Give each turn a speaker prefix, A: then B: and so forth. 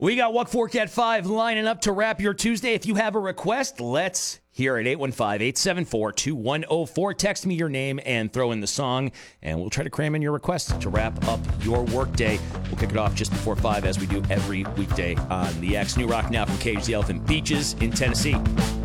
A: We got Walk Fork at 5 lining up to wrap your Tuesday. If you have a request, let's hear it. 815-874-2104. Text me your name and throw in the song, and we'll try to cram in your request to wrap up your workday. We'll kick it off just before 5, as we do every weekday on the X. New rock now from Cage the Elephant, Beaches in Tennessee.